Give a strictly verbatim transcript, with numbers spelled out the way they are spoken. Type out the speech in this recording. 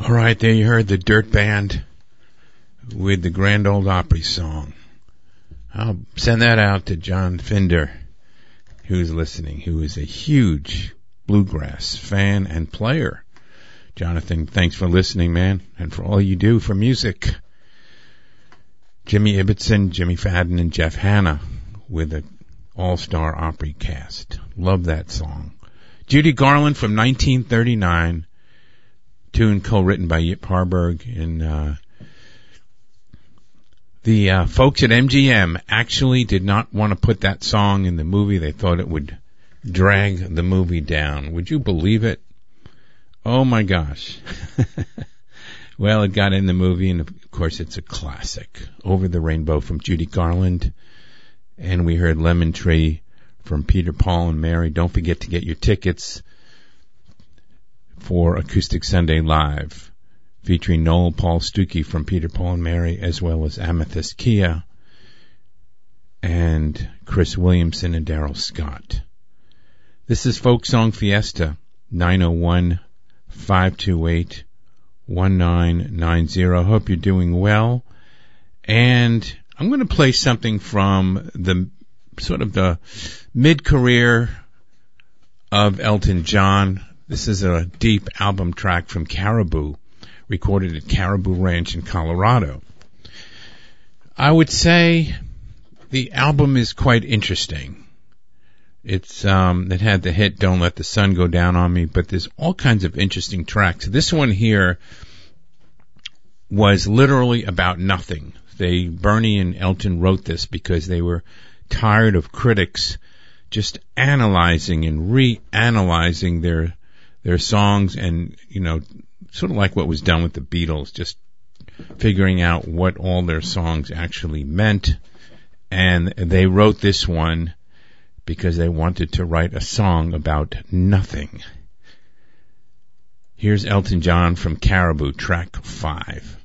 All right, there you heard the Dirt Band with the Grand Ole Opry song. I'll send that out to John Finder, who's listening, who is a huge bluegrass fan and player. Jonathan, thanks for listening, man, and for all you do for music. Jimmy Ibbotson, Jimmy Fadden, and Jeff Hanna with an all-star Opry cast. Love that song. Judy Garland from nineteen thirty-nine, tune co-written by Yip Harburg. And uh, the uh, folks at M G M actually did not want to put that song in the movie. They thought it would drag the movie down. Would you believe it? Oh, my gosh. Well, it got in the movie, and of course it's a classic. Over the Rainbow from Judy Garland. And we heard Lemon Tree from Peter, Paul, and Mary. Don't forget to get your tickets for Acoustic Sunday Live, featuring Noel Paul Stuckey from Peter, Paul, and Mary, as well as Amethyst Kia and Chris Williamson and Daryl Scott. This is Folk Song Fiesta, nine oh one, five two eight, one nine nine zero. Hope you're doing well. And I'm going to play something from the sort of the mid-career of Elton John. This is a deep album track from Caribou, recorded at Caribou Ranch in Colorado. I would say the album is quite interesting. It's um it had the hit Don't Let the Sun Go Down on Me, but there's all kinds of interesting tracks. This one here was literally about nothing. They Bernie and Elton wrote this because they were tired of critics just analyzing and reanalyzing their their songs, and, you know, sort of like what was done with the Beatles, just figuring out what all their songs actually meant. And they wrote this one because they wanted to write a song about nothing. Here's Elton John from Caribou, track five.